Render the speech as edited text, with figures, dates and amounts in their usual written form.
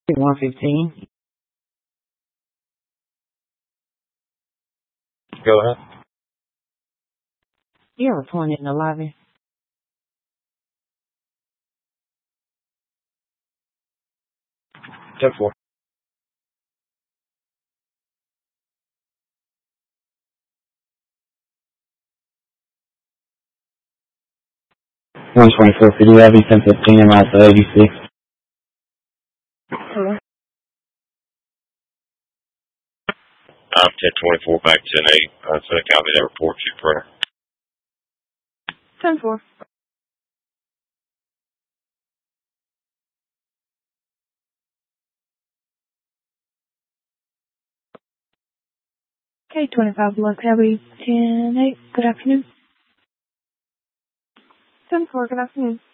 115. Go ahead. You're appointed in the lobby. Step 4. One 24 City Avenue, 1015, miles to 86. Hello? I'm 1024 back 10-8. So copy that report, Chief Printer. 10-4. K25 Block Heavy, 10-8. Good afternoon. 10-4, good afternoon.